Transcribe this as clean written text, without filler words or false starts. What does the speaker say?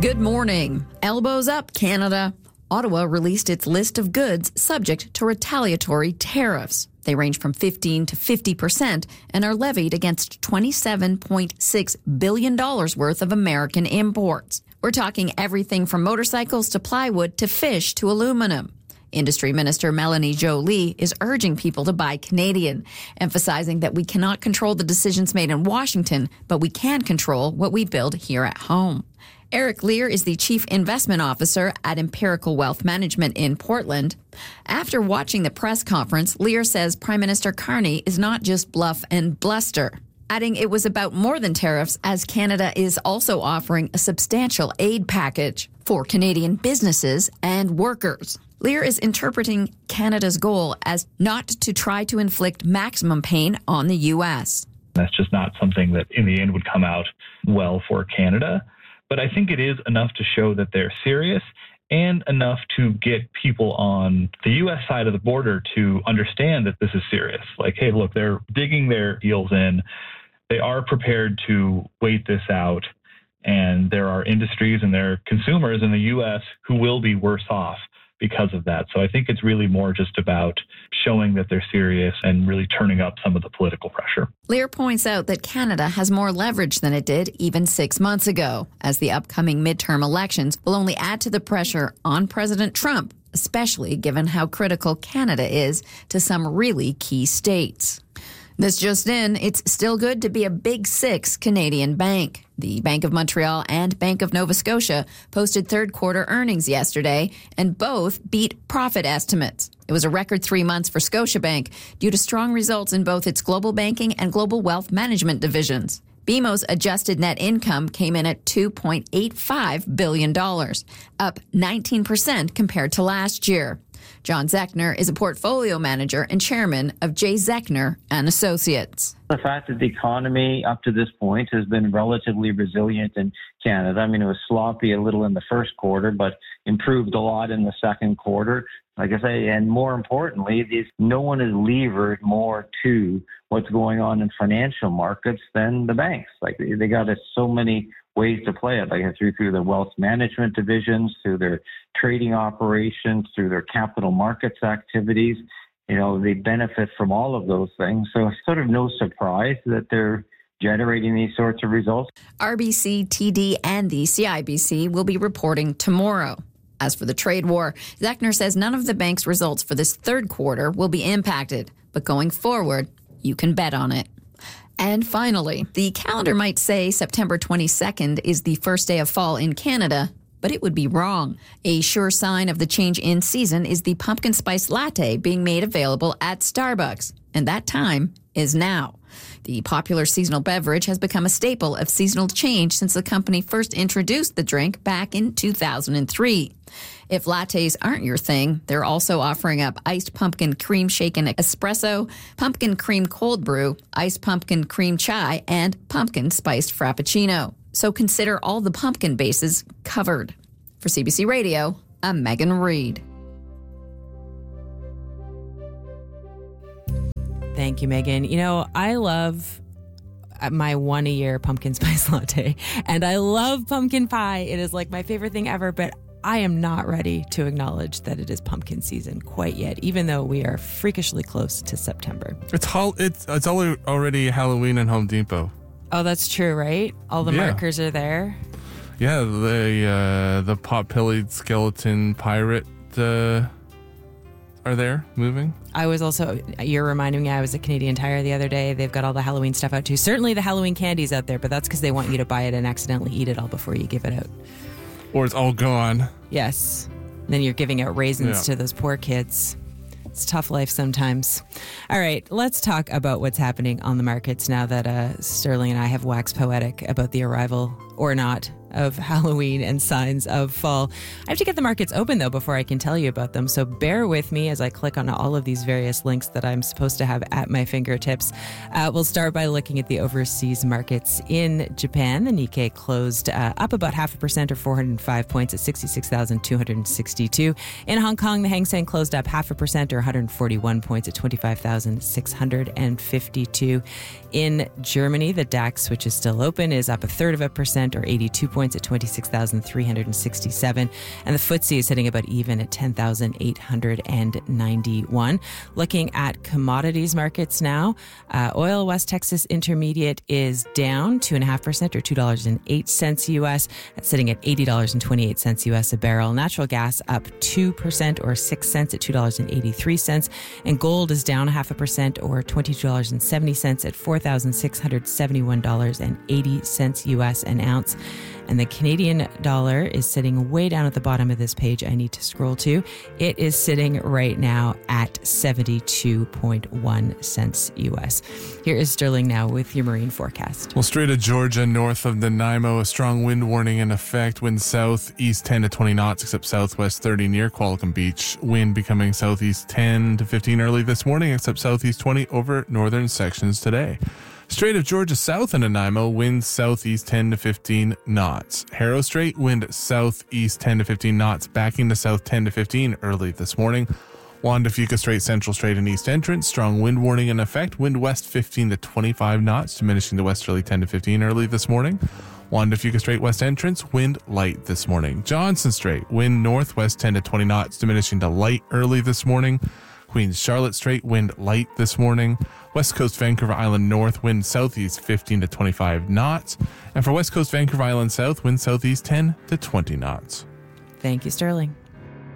Good morning. Elbows up, Canada. Ottawa released its list of goods subject to retaliatory tariffs. They range from 15 to 50% and are levied against $27.6 billion worth of American imports. We're talking everything from motorcycles to plywood to fish to aluminum. Industry Minister Melanie Joly is urging people to buy Canadian, emphasizing that we cannot control the decisions made in Washington, but we can control what we build here at home. Eric Lear is the Chief Investment Officer at Empirical Wealth Management in Portland. After watching the press conference, Lear says Prime Minister Carney is not just bluff and bluster, adding it was about more than tariffs, as Canada is also offering a substantial aid package for Canadian businesses and workers. Lear is interpreting Canada's goal as not to try to inflict maximum pain on the U.S. That's just not something that in the end would come out well for Canada. But I think it is enough to show that they're serious and enough to get people on the U.S. side of the border to understand that this is serious. Like, hey, look, they're digging their heels in. They are prepared to wait this out. And there are industries and there are consumers in the U.S. who will be worse off because of that. So I think it's really more just about showing that they're serious and really turning up some of the political pressure. Lear points out that Canada has more leverage than it did even 6 months ago, as the upcoming midterm elections will only add to the pressure on President Trump, especially given how critical Canada is to some really key states. This just in, it's still good to be a Big Six Canadian bank. The Bank of Montreal and Bank of Nova Scotia posted third quarter earnings yesterday, and both beat profit estimates. It was a record 3 months for Scotiabank due to strong results in both its global banking and global wealth management divisions. BMO's adjusted net income came in at $2.85 billion, up 19% compared to last year. John Zechner is a portfolio manager and chairman of J. Zechner and Associates. The fact that the economy up to this point has been relatively resilient in Canada. I mean, it was sloppy a little in the first quarter, but improved a lot in the second quarter. Like I say, and more importantly, no one is levered more to what's going on in financial markets than the banks. Like they got so many ways to play it, like through their wealth management divisions, through their trading operations, through their capital markets activities. You know, they benefit from all of those things. So it's sort of no surprise that they're generating these sorts of results. RBC, TD, and the CIBC will be reporting tomorrow. As for the trade war, Zechner says none of the bank's results for this third quarter will be impacted, but going forward, you can bet on it. And finally, the calendar might say September 22nd is the first day of fall in Canada, but it would be wrong. A sure sign of the change in season is the pumpkin spice latte being made available at Starbucks, and that time is now. The popular seasonal beverage has become a staple of seasonal change since the company first introduced the drink back in 2003. If lattes aren't your thing, they're also offering up iced pumpkin cream shaken espresso, pumpkin cream cold brew, iced pumpkin cream chai, and pumpkin spiced frappuccino. So consider all the pumpkin bases covered. For CBC Radio, I'm Megan Reed. Thank you, Megan. You know, I love my one-a-year pumpkin spice latte, and I love pumpkin pie. It is like my favorite thing ever, but I am not ready to acknowledge that it is pumpkin season quite yet, even though we are freakishly close to September. It's already Halloween in Home Depot. Oh, that's true, right? All the markers are there. Yeah, the pot-bellied skeleton pirate are there moving. You're reminding me, I was at Canadian Tire the other day. They've got all the Halloween stuff out too. Certainly the Halloween candy's out there, but that's because they want you to buy it and accidentally eat it all before you give it out. Or it's all gone. Yes. Then you're giving out raisins to those poor kids. It's a tough life sometimes. All right, let's talk about what's happening on the markets now that Sterling and I have waxed poetic about the arrival or not of Halloween and signs of fall. I have to get the markets open, though, before I can tell you about them. So bear with me as I click on all of these various links that I'm supposed to have at my fingertips. We'll start by looking at the overseas markets. In Japan, the Nikkei closed up about 0.5% or 405 points at 66,262. In Hong Kong, the Hang Seng closed up 0.5% or 141 points at 25,652. In Germany, the DAX, which is still open, is up 1/3% or 82 points points at 26,367. And the FTSE is sitting about even at 10,891. Looking at commodities markets now, oil West Texas Intermediate is down 2.5% or $2.08 US. That's sitting at $80.28 US a barrel. Natural gas up 2% or 6 cents at $2.83. And gold is down 0.5% or $22.70 at $4,671.80 US an ounce. And the Canadian dollar is sitting way down at the bottom of this page. I need to scroll to. It is sitting right now at 72.1 cents US. Here is Sterling now with your marine forecast. Well, Strait of Georgia, north of Nanaimo, a strong wind warning in effect. Wind southeast 10 to 20 knots, except southwest 30 near Qualicum Beach. Wind becoming southeast 10 to 15 early this morning, except southeast 20 over northern sections today. Strait of Georgia south of Nanaimo, wind southeast 10 to 15 knots. Harrow Strait, wind southeast 10 to 15 knots, backing to south 10 to 15 early this morning. Juan de Fuca Strait, Central Strait and East Entrance, strong wind warning in effect. Wind west 15 to 25 knots, diminishing to westerly 10 to 15 early this morning. Juan de Fuca Strait, West Entrance, wind light this morning. Johnson Strait, wind northwest 10 to 20 knots, diminishing to light early this morning. Queens Charlotte Strait, wind light this morning. West Coast Vancouver Island north, wind southeast 15 to 25 knots. And for West Coast Vancouver Island south, wind southeast 10 to 20 knots. Thank you, Sterling.